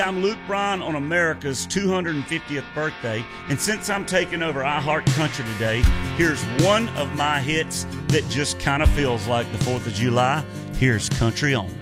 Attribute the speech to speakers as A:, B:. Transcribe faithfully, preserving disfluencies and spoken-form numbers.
A: I'm Luke Bryan on America's two hundred fiftieth birthday, and since I'm taking over iHeart Country today, here's one of my hits that just kind of feels like the fourth of July. Here's Country On.